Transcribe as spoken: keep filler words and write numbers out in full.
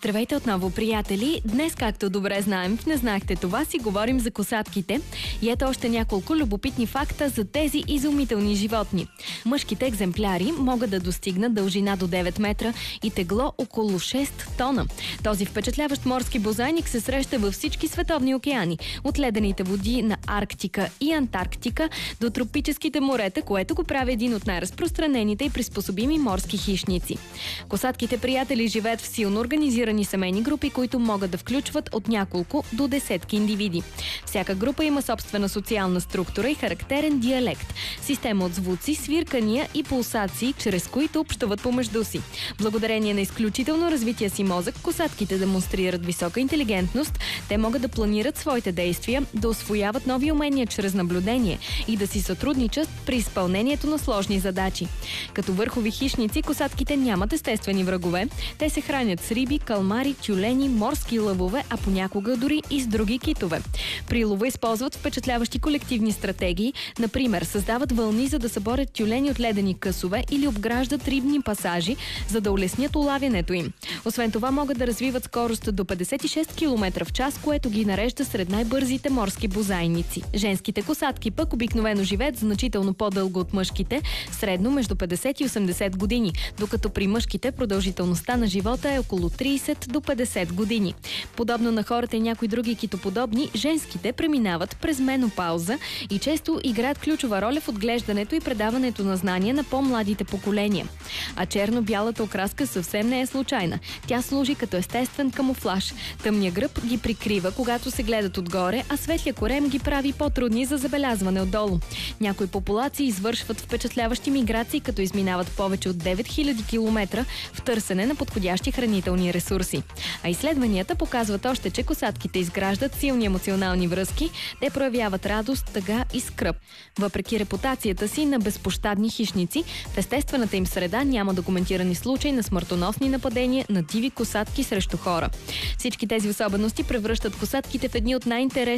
Здравейте отново, приятели! Днес, както добре знаем, в Не знаехте това, си говорим за косатките. И ето още няколко любопитни факта за тези изумителни животни. Мъжките екземпляри могат да достигнат дължина до девет метра и тегло около шест тона. Този впечатляващ морски бозайник се среща във всички световни океани, от ледените води на Арктика и Антарктика до тропическите морета, което го прави един от най-разпространените и приспособими морски хищници. Косатките, приятели, живеят в силно организирани семейни групи, които могат да включват от няколко до десетки индивиди. Всяка група има собствена социална структура и характерен диалект, система от звуци, свиркания и пулсации, чрез които общуват помежду си. Благодарение на изключително развития си мозък, косатките демонстрират висока интелигентност. Те могат да планират своите действия, да усвояват нови умения чрез наблюдение и да си сътрудничат при изпълнението на сложни задачи. Като върхови хищници, косатките нямат естествени врагове. Те се хранят с риби, калмари, тюлени, морски лъвове, а понякога дори и с други китове. При лова използват впечатляващи колективни стратегии. Например, създават вълни, за да съборят тюлени от ледени късове или обграждат рибни пасажи, за да улеснят улавянето им. Освен това, могат да развиват скорост до петдесет и шест километра в час, което ги нарежда сред най-бързите морски бозайници. Женските косатки пък обикновено живеят значително по-дълго от мъжките, средно между петдесет и осемдесет години, докато при мъжките продължителността на живота е около тридесет до петдесет години. Подобно на хората и някои други китоподобни, женските преминават през менопауза и често играят ключова роля в отглеждането и предаването на знания на по-младите поколения. А черно-бялата окраска съвсем не е случайна. Тя служи като естествен камуфлаж. Тъмният гръб ги прикрива, когато се гледат отгоре, а светлия корем ги прави по-трудни за забелязване отдолу. Някои популации извършват впечатляващи миграции, като изминават повече от девет хиляди километра в търсене на подходящи хранителни ресурси. А изследванията показват още, че косатките изграждат силни емоционални връзки. Те проявяват радост, тъга и скръб. Въпреки репутацията си на безпощадни хищници, в естествената им среда няма документирани случаи на смъртоносни нападения на диви косатки срещу хора. Всички тези особености превръщат косатките в едни от най-интересните